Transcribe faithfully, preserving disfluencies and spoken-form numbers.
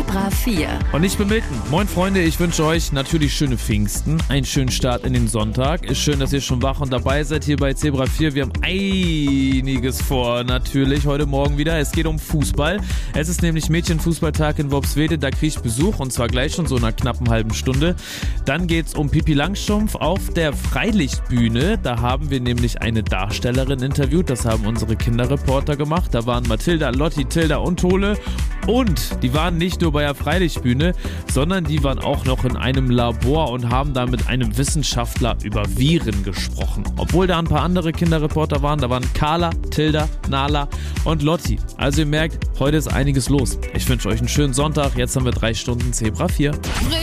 Zebra vier. Und ich bin Milton. Moin Freunde, ich wünsche euch natürlich schöne Pfingsten, einen schönen Start in den Sonntag. Ist schön, dass ihr schon wach und dabei seid hier bei Zebra vier. Wir haben einiges vor natürlich heute Morgen wieder. Es geht um Fußball. Es ist nämlich Mädchenfußballtag in Worpswede, da kriege ich Besuch und zwar gleich schon so in einer knappen halben Stunde. Dann geht's um Pippi Langstrumpf auf der Freilichtbühne. Da haben wir nämlich eine Darstellerin interviewt. Das haben unsere Kinderreporter gemacht. Da waren Mathilda, Lotti, Tilda und Tole. Und die waren nicht nur bei der Freilichtbühne, sondern die waren auch noch in einem Labor und haben da mit einem Wissenschaftler über Viren gesprochen. Obwohl da ein paar andere Kinderreporter waren, da waren Carla, Tilda, Nala und Lotti. Also ihr merkt, heute ist einiges los. Ich wünsche euch einen schönen Sonntag. Jetzt haben wir drei Stunden Zebra vier.